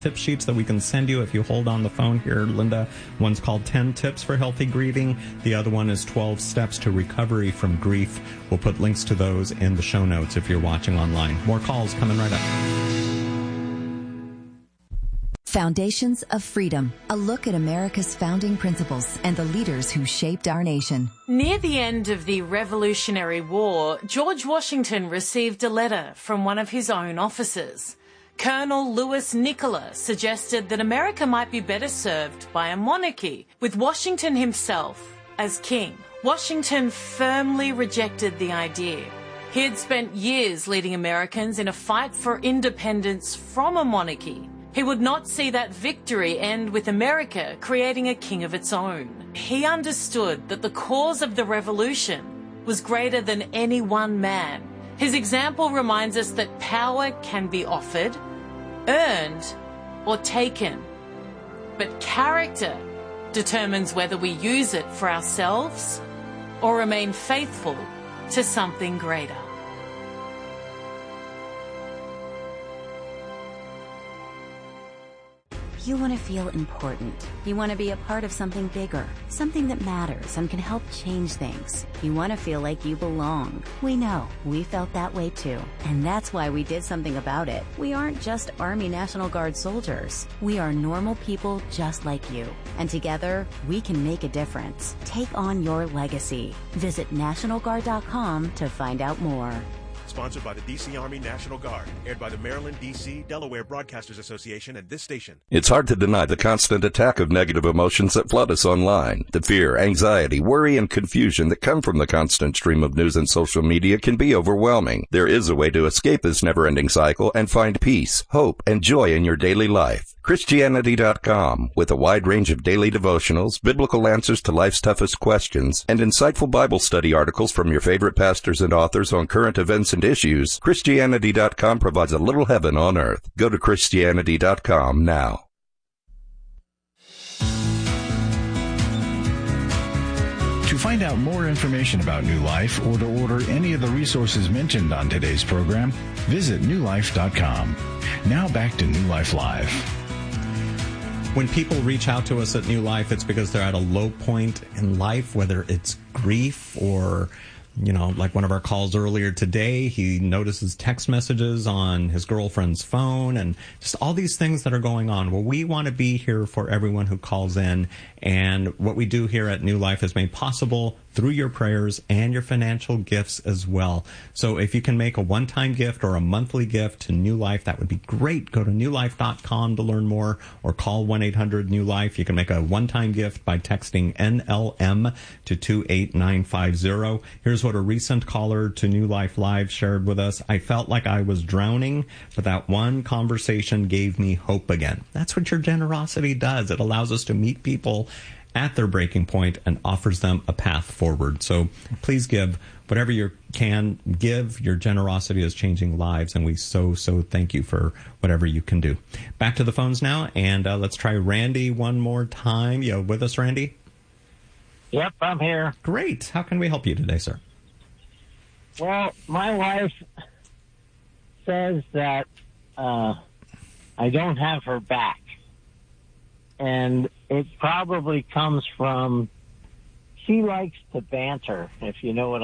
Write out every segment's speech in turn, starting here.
tip sheets that we can send you if you hold on the phone here, Linda. One's called 10 Tips for Healthy Grieving. The other one is 12 Steps to Recovery from Grief. We'll put links to those in the show notes if you're watching online. More calls coming right up. Foundations of Freedom, a look at America's founding principles and the leaders who shaped our nation. Near the end of the Revolutionary War, George Washington received a letter from one of his own officers. Colonel Louis Nicola suggested that America might be better served by a monarchy, with Washington himself as king. Washington firmly rejected the idea. He had spent years leading Americans in a fight for independence from a monarchy. He would not see that victory end with America creating a king of its own. He understood that the cause of the revolution was greater than any one man. His example reminds us that power can be offered, earned, or taken. But character determines whether we use it for ourselves or remain faithful to something greater. You want to feel important. You want to be a part of something bigger, something that matters and can help change things. You want to feel like you belong. We know. We felt that way too. And that's why we did something about it. We aren't just Army National Guard soldiers. We are normal people just like you. And together, we can make a difference. Take on your legacy. Visit NationalGuard.com to find out more. Sponsored by the D.C. Army National Guard. Aired by the Maryland, D.C., Delaware Broadcasters Association and this station. It's hard to deny the constant attack of negative emotions that flood us online. The fear, anxiety, worry, and confusion that come from the constant stream of news and social media can be overwhelming. There is a way to escape this never-ending cycle and find peace, hope, and joy in your daily life. Christianity.com, with a wide range of daily devotionals, biblical answers to life's toughest questions, and insightful Bible study articles from your favorite pastors and authors on current events and issues, Christianity.com provides a little heaven on earth. Go to Christianity.com now. To find out more information about New Life or to order any of the resources mentioned on today's program, visit newlife.com. Now back to New Life Live. When people reach out to us at New Life, it's because they're at a low point in life, whether it's grief or, you know, like one of our calls earlier today, he notices text messages on his girlfriend's phone and just all these things that are going on. Well, we want to be here for everyone who calls in. And what we do here at New Life is made possible through your prayers and your financial gifts as well. So if you can make a one-time gift or a monthly gift to New Life, that would be great. Go to newlife.com to learn more or call 1-800-NEW-LIFE. You can make a one-time gift by texting NLM to 28950. Here's what a recent caller to New Life Live shared with us. I felt like I was drowning, but that one conversation gave me hope again. That's what your generosity does. It allows us to meet people at their breaking point and offers them a path forward. So please give whatever you can give. Your generosity is changing lives, and we so thank you for whatever you can do. Back to the phones now, and let's try Randy one more time. You with us, Randy? Yep, I'm here. Great. How can we help you today, sir? Well, my wife says that I don't have her back. And it probably comes from, she likes to banter, I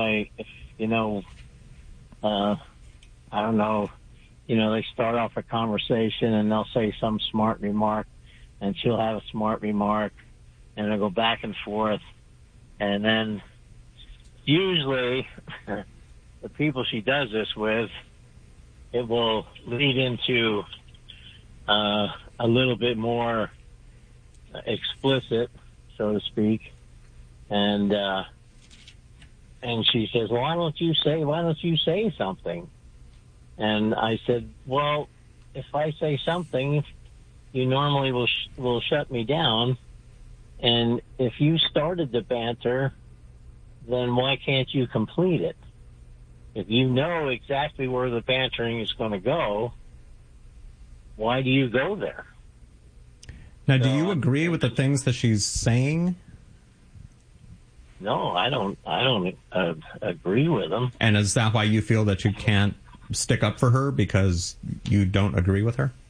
don't know, they start off a conversation and they'll say some smart remark and she'll have a smart remark and they'll go back and forth. And then usually the people she does this with, it will lead into a little bit more explicit, so to speak, and she says, "Why don't you say something?" And I said, "Well, if I say something, you normally will shut me down, and if you started the banter, then why can't you complete it? If you know exactly where the bantering is going to go, why do you go there?" Now, do you agree with the things that she's saying? No, I don't agree with them. And is that why you feel that you can't stick up for her, because you don't agree with her?